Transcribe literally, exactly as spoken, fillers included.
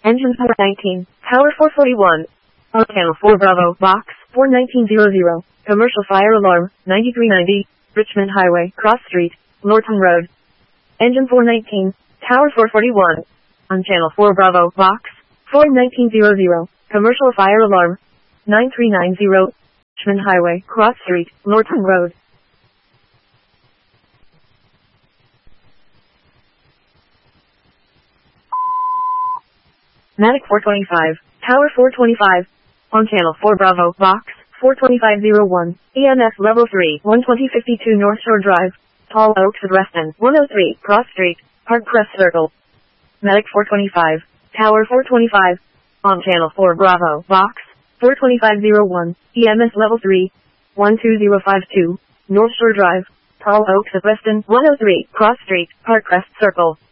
Engine four nineteen, Tower four forty-one. On channel four Bravo, box four nineteen hundred. Commercial fire alarm, ninety-three ninety, Richmond Highway, Cross Street, Norton Road. Engine four nineteen, Tower four forty-one. On channel four Bravo, box four nineteen hundred. Commercial fire alarm, nine three nine zero, Richmond Highway, Cross Street, Norton Road. Matic four twenty-five, Tower four twenty-five. On channel four Bravo, box four twenty-five oh one, E M S level three, one twenty fifty-two North Shore Drive, Tall Oaks at Reston, one oh three, Cross Street, Park Crest Circle. Matic four twenty-five, Tower four twenty-five. On channel four Bravo, box four twenty-five oh one, E M S level three, one two zero five two, North Shore Drive, Tall Oaks at Reston, one oh three, Cross Street, Park Crest Circle.